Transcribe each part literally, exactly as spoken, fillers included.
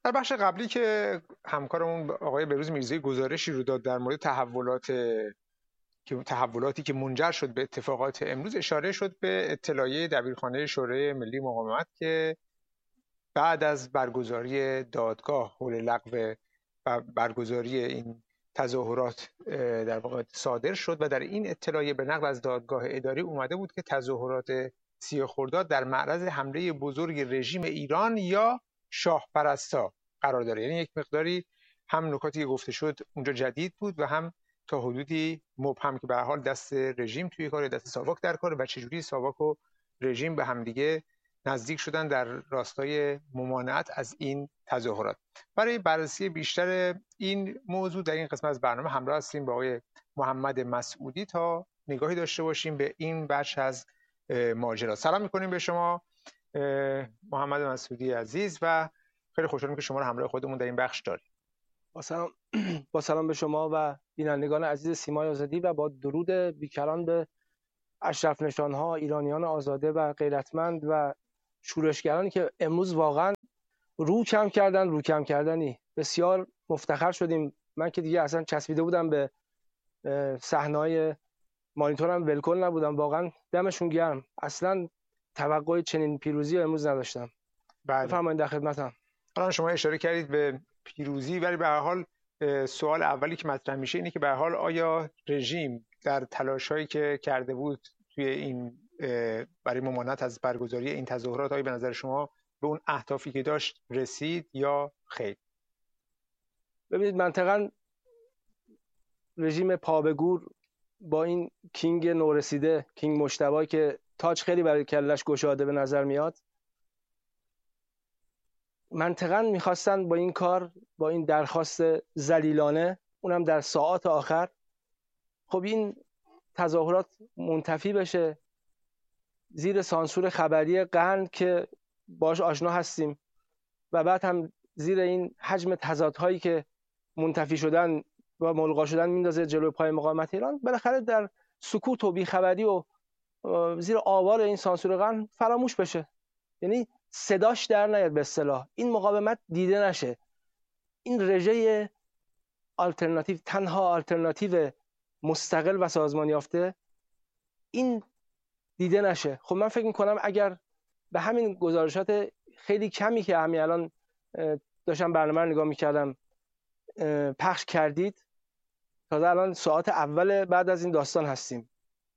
در بخش قبلی که همکارمون آقای بهروز میرزایی گزارشی رو داد در مورد تحولات که تحولاتی که منجر شد به اتفاقات امروز، اشاره شد به اطلاعیه دبیرخانه شورای ملی مقاومت که بعد از برگزاری دادگاه حول لغو و برگزاری این تظاهرات در واقع صادر شد و در این اطلاعیه به نقل از دادگاه اداری اومده بود که تظاهرات سی خرداد در معرض حمله بزرگ رژیم ایران یا شاه پرستا قرار داره. یعنی یک مقداری هم نکاتی که گفته شد اونجا جدید بود و هم تا حدودی مبهم که به هر حال دست رژیم توی کار، دست ساواک در کار و چجوری ساواک و رژیم به همدیگه نزدیک شدن در راستای ممانعت از این تظاهرات. برای بررسی بیشتر این موضوع در این قسمت از برنامه همراه هستیم با آقای محمد مسعودی تا نگاهی داشته باشیم به این بخش از ماجرا. سلام میکنیم به شما محمد مسعودی عزیز و خیلی خوشحالم که شما رو همراه خودمون در این بخش داریم. با سلام با سلام به شما و بینندگان عزیز سیمای آزادی و با درود بیکران به اشرف نشانها، ایرانیان آزاده و غیرتمند و شورشگرانی که امروز واقعا رو کم کردن رو کم کردنی بسیار مفتخر شدیم. من که دیگه اصلا چسبیده بودم به صحنه‌های مانیتورم، ولکل نبودم. واقعا دمشون گرم. اصلا توقع چنین پیروزی امروز نداشتم. بله. بفرمایید در خدمتم. الان شما اشاره کردید به پیروزی، ولی به هر حال سوال اولی که مطرح میشه اینه که به هر حال آیا رژیم در تلاش‌هایی که کرده بود توی این برای ممانعت از برگزاری این تظاهرات، آیا به نظر شما به اون اهدافی که داشت رسید یا خیر؟ ببینید، منطقاً رژیم پابگور با این کینگ نورسیده، کینگ مجتبی که تاج خیلی برای کلش گشاده به نظر میاد، منطقاً میخواستن با این کار، با این درخواست ذلیلانه، اونم در ساعات آخر، خب این تظاهرات منتفی بشه زیر سانسور خبری قرن که باش آشنا هستیم و بعد هم زیر این حجم تضادهایی که منتفی شدن و ملغا شدن میندازه جلوی پای مقاومت ایران، بالاخره در سکوت و بیخبری و زیر آوار این سانسور قرن فراموش بشه. یعنی صداش در نیاد، به اصطلاح این مقاومت دیده نشه، این رژه آلترناتیو، تنها آلترناتیو مستقل و سازمان یافته، این دیده نشه. خب من فکر میکنم اگر به همین گزارشات خیلی کمی که همین الان داشتم برنامه رو نگاه میکردم پخش کردید، تازه الان ساعت اول بعد از این داستان هستیم،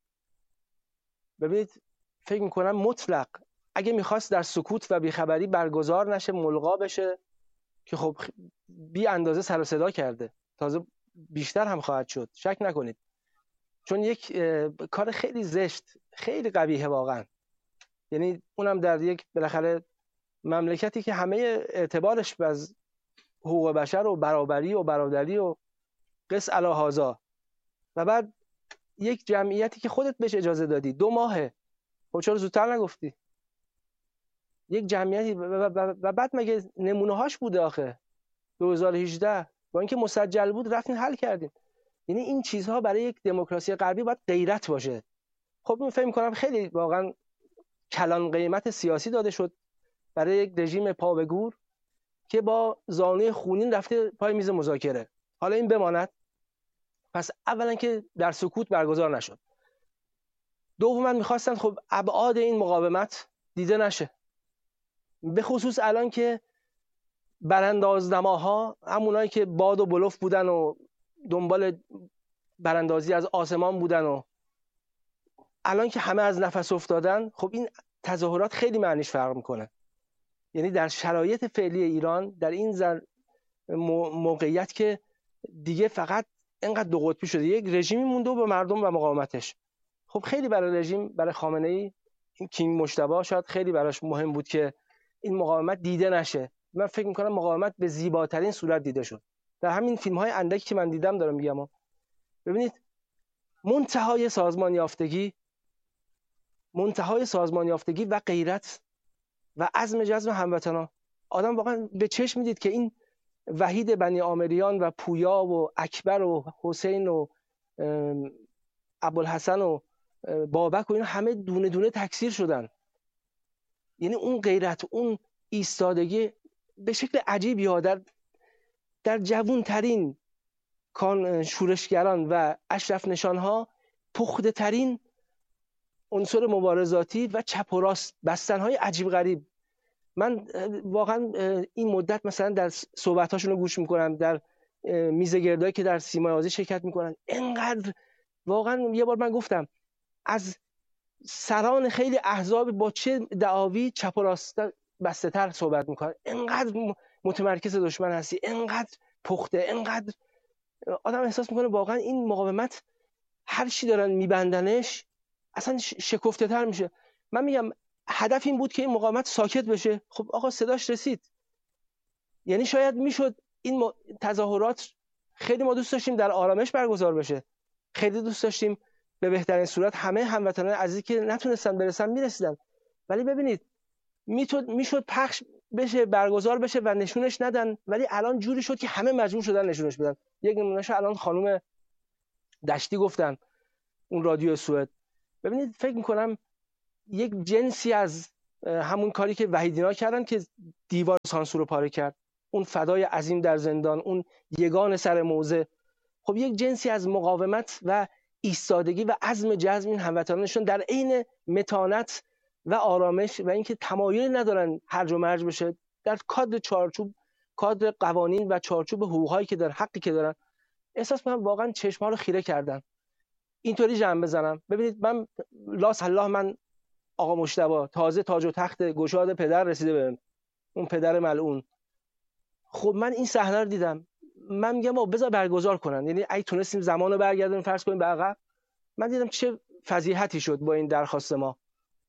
ببینید فکر میکنم مطلق اگه میخواست در سکوت و بیخبری برگزار نشه، ملغا بشه، که خب بی اندازه سر و صدا کرده، تازه بیشتر هم خواهد شد، شک نکنید، چون یک کار خیلی زشت، خیلی قبیحه واقعا. یعنی اونم در یک بالاخره مملکتی که همه اعتبارش از حقوق بشر و برابری و برادری و قس علی هذا، و بعد یک جمعیتی که خودت بهش اجازه دادی دو ماهه، خب چرا زودتر نگفتی؟ یک جمعیتی و بعد مگه نمونه هاش بوده آخه دو هزار و هجده با اینکه مسجل بود رفتین حل کردین. یعنی این چیزها برای یک دموکراسی غربی باید غیرت باشه. خب من فکر می‌کنم خیلی واقعا کلان قیمت سیاسی داده شد برای یک رژیم پابگور که با زانوی خونین رفته پای میز مذاکره. حالا این بماند. پس اولا که در سکوت برگزار نشد، دوما می‌خواستن خب ابعاد این مقاومت دیده نشه، به خصوص الان که براندازنماها، همونایی که باد و بلوف بودن و دنبال براندازی از آسمان بودن و الان که همه از نفس افتادن، خب این تظاهرات خیلی معنیش فرق میکنه. یعنی در شرایط فعلی ایران، در این زن موقعیت که دیگه فقط اینقدر دو قطبی شده، یک رژیمی مونده به مردم و مقاومتش، خب خیلی برای رژیم، برای خامنه ای، این کینگ مجتبی شاید خیلی براش مهم بود که این مقاومت دیده نشه. من فکر میکنم مقاومت به زیباترین صورت دیده شد در همین فیلم های اندکی که من دیدم. دارم میگم ببینید، منتهای سازمان یافتگی، منتهای سازمان یافتگی و غیرت و عزم جزم هموطنان. آدم واقعا به چشم میدید که این وحید بنی عامریان و پویا و اکبر و حسین و ابوالحسن و بابک و این همه دونه دونه تکثیر شدن. یعنی اون غیرت، اون ایستادگی، به شکل عجیبی ها در در جوانترین کان شورشگران و اشرف نشانها پخته ترین عنصر مبارزاتی و چپ و راست بستنهای عجیب غریب. من واقعا این مدت مثلا در صحبتاشون رو گوش میکنم، در میزه گردایی که در سیمای آزادی شرکت میکنن، اینقدر واقعا یه بار من گفتم از سران خیلی احزاب با چه دعاوی چپ و راست بسته تر صحبت میکنن، اینقدر متمرکز دشمن هستی، اینقدر پخته، اینقدر آدم احساس میکنه واقعا این مقاومت هر چی دارن میبندنش اصلا شکفته تر میشه. من میگم هدف این بود که این مقاومت ساکت بشه. خب آقا صداش رسید. یعنی شاید میشد این تظاهرات، خیلی ما دوست داشتیم در آرامش برگزار بشه، خیلی دوست داشتیم به بهترین صورت همه هموطنان عزیزی که نتونستن برسن میرسیدن، ولی ببینید میشد پخش بشه، برگزار بشه و نشونش ندن، ولی الان جوری شد که همه مجبور شدن نشونش بدن. یک نمونهش الان خانم دشتی گفتن، اون رادیو سوئد. ببینید فکر میکنم یک جنسی از همون کاری که وحیدینا کردن که دیوار سانسور رو پاره کرد، اون فدای عظیم در زندان، اون یگان سر موزه، خب یک جنسی از مقاومت و ایستادگی و عزم جزم این هموطنانشون در عین متانت و آرامش و اینکه تمایلی ندارن هرج و مرج بشه در کادر چارچوب، کادر قوانین و چارچوب حقوقایی که دارن، حقی که دارن، احساس می‌کنم واقعا چشم‌ها رو خیره کردن. اینطوری جمع بزنم، ببینید من لاس الله، من آقا مجتبی تازه تاج و تخت گشاد پدر رسیده بهم، اون پدر ملعون، خب من این صحنه رو دیدم، من میگم آقا بذار برگزار کنن. یعنی اگه تونستیم زمانو برگردونیم فرض کنیم به عقب، من دیدم چه فضیحتی شد با این درخواست ما.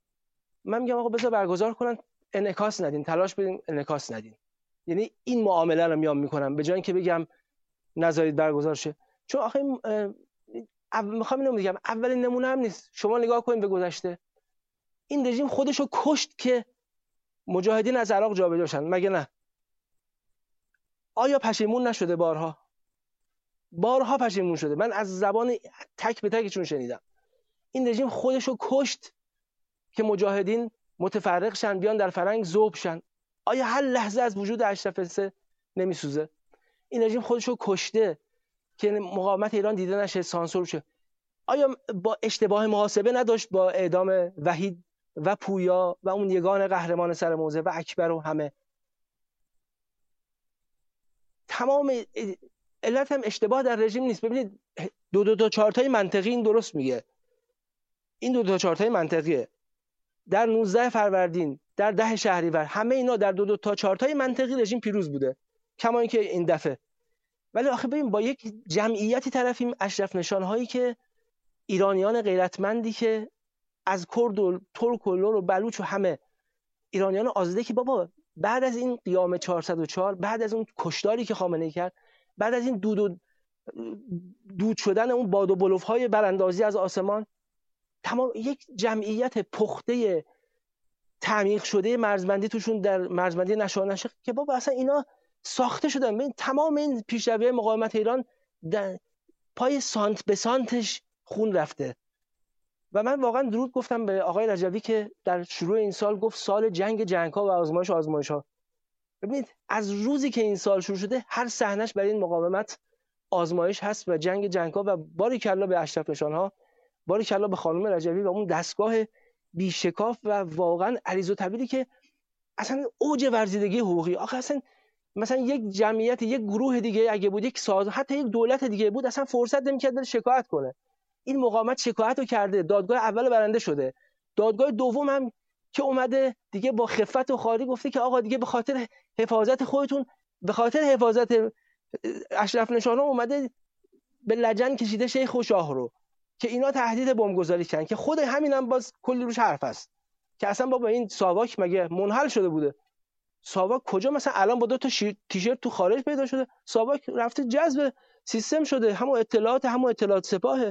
من میگم آقا بذار برگزار کنن، انعکاس ندین، تلاش بدین انعکاس ندین. یعنی این معامله رو میام میکنم به جای اینکه بگم نذارید برگزار شه. چون آخه میخوام اینو بگم، اولین نمونه هم نیست. شما نگاه کنید به گذشته، این رژیم خودشو کشت که مجاهدین از عراق جابجا شدن، مگه نه؟ آیا پشیمون نشده؟ بارها بارها پشیمون شده. من از زبان تک به تکشون شنیدم. این رژیم خودشو کشت که مجاهدین متفرق شن، بیان در فرنگ ذوب شن. آیا هر لحظه از وجود اشرف سه نمیسوزه؟ این رژیم خودشو کشته که مقاومت ایران دیده نشه، سانسور شه. آیا با اشتباه محاسبه نداشت با اعدام وحید و پویا و اون یگان قهرمان سر موزه و اکبر و همه؟ تمام علت هم اشتباه در رژیم نیست. ببینید دو دو تا چارتای منطقی این درست میگه، این دو دو تا چارتای منطقیه. در نوزده فروردین، در ده شهریور، همه اینا در دو دو تا چارتای منطقی رژیم پیروز بوده، کما اینکه این دفعه. ولی آخه ببین با یک جمعیتی طرفیم، اشرف نشانهایی که ایرانیان غیرتمندی که از کرد و ترک و لور و بلوچ و همه ایرانیان آزاده، که بابا بعد از این قیام چهارصد و چهار، بعد از اون کشتاری که خامنه‌ای کرد، بعد از این دود و دود شدن اون باد و بلوف‌های براندازی از آسمان، تمام یک جمعیت پخته تعمیق شده مرزبندی توشون در مرزبندی نشانشه که بابا اصلا اینا ساخته شدن. ببین تمام این پیشروی مقاومت ایران در پای سانت به سانتش خون رفته. و من واقعا درود گفتم به آقای رجوی که در شروع این سال گفت سال جنگ جنگ‌ها و آزمایش آزمایش‌ها. ببینید از روزی که این سال شروع شده هر صحنه‌اش برای این مقاومت آزمایش هست و جنگ جنگ‌ها. و باریکلا به اشرف نشان‌ها، باریکلا به خانم رجوی و اون دستگاه بیشکاف و واقعا عریض و طویلی که اصلا اوج ورزیدگی حقوقی. آخه اصلا مثلا یک جمعیت، یک گروه دیگه اگه بود، یک ساز، حتی یک دولت دیگه بود، اصلا فرصت نمی‌کرد بره شکایت کنه. این مقاومت شکایت رو کرده، دادگاه اول برنده شده، دادگاه دوم هم که اومده دیگه با خفت و خاری گفته که آقا دیگه به خاطر حفاظت خودتون، به خاطر حفاظت اشرف نشان‌ها اومده به لجن کشیده شیخ و شاه رو که اینا تهدید بمبگذاری کردن، که خود همینم هم باز کلی روش حرف است که اصلا بابا این ساواک مگه منحل شده بوده؟ ساواک کجا مثلا الان با دو تا تیشرت تو خارج پیدا شده؟ ساواک رفته جذب سیستم شده، همون اطلاعات همون اطلاعات سپاه،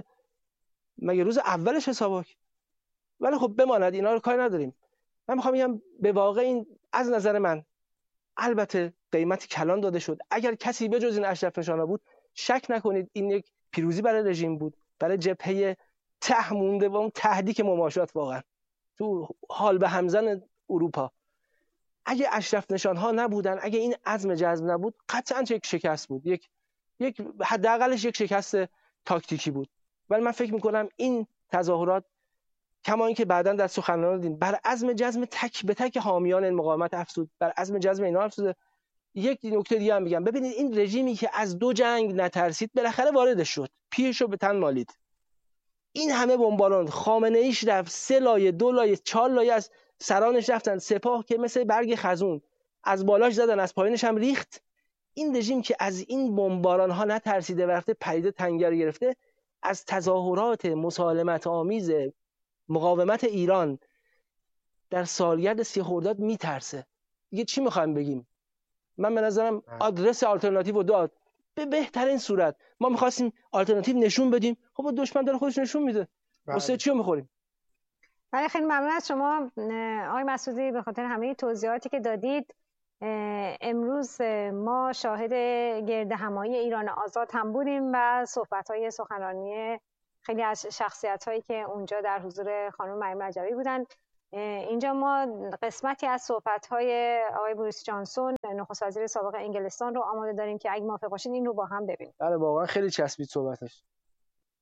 مگه روز اولش ساواک؟ ولی خب بماند، اینا رو کاری نداریم. من میخوام بگم به واقع این از نظر من البته قیمت کلان داده شد. اگر کسی بجز این اشرف نشان‌ها بود، شک نکنید این یک پیروزی برای رژیم بود، برای جبهه ته مونده و اون تهدیک مماشات واقعا تو حال به همزن اروپا. اگه اشرف نشان ها نبودن، اگه این عزم جذب نبود، قطعا یک شکست بود، یک یک حداقلش یک شکست تاکتیکی بود. ولی من فکر میکنم این تظاهرات کما اینکه بعداً در سخنرانی دیدیم بر عزم جزم تک به تک حامیان این مقاومت افزود، بر عزم جزم اینا افزوده. یک نکته دیگه هم بگم، ببینید این رژیمی که از دو جنگ نترسید بالاخره واردش شد، پیشو به تن مالید. این همه بمباران، خامنه ایش رفت، سه لایه دو لایه چهار لایه از سرانش رفتن، سپاه که مثل برگ خزون از بالاش زدن، از پایینش هم ریخت. این رژیم که از این بمباران ها نترسیده و رفته پدیده تنگر گرفته، از تظاهرات مسالمت آمیز مقاومت ایران در سالگرد سی خرداد میترسه. دیگه چی میخوایم بگیم؟ من به نظرم آدرس آلترناتیو رو داد به بهترین صورت. ما میخواستیم آلترناتیو نشون بدیم، خب دشمن داره خودش نشون میده، واسه چی رو میخوریم؟ ولی خیلی ممنون از شما آقای مسعودی به خاطر همه توضیحاتی که دادید. امروز ما شاهد گرد همایی ایران آزاد هم بودیم و صحبت‌های سخنرانی خیلی از شخصیت‌هایی که اونجا در حضور خانم مریم رجبی بودن. اینجا ما قسمتی از صحبت‌های آقای بوریس جانسون نخست وزیر سابق انگلستان رو آماده داریم که اگه موافق باشین این رو با هم ببینیم. بله واقعا خیلی چسبید صحبتش.